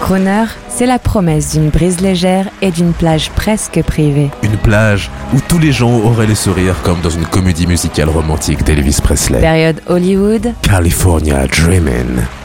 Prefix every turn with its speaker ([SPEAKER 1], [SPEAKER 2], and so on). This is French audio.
[SPEAKER 1] crooner, c'est la promesse d'une brise légère et d'une plage presque privée.
[SPEAKER 2] Une plage où tous les gens auraient le sourire comme dans une comédie musicale romantique d'Elvis Presley.
[SPEAKER 1] Période Hollywood.
[SPEAKER 2] California Dreamin'.